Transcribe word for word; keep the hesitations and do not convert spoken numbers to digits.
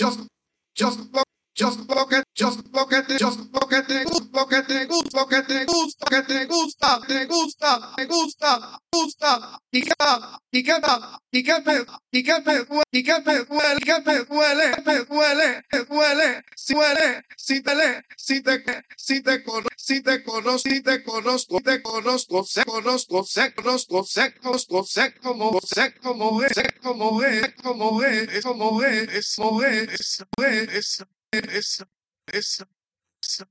just, just look, just look at, just look at it, just look at it, look at it, look at it, look at it, gusta, te gusta, te gusta, gusta, y cada, y cada, y que me, y que me huele, y que me huele, y que me huele, me huele, me huele, si huele, si te le, si te, si te conozco, si te conozco, si te conozco, te conozco, sé conozco, sé conozco, sé conozco, sé como, sé como es, sé como es, como es, como es, como es, es, es, es, es,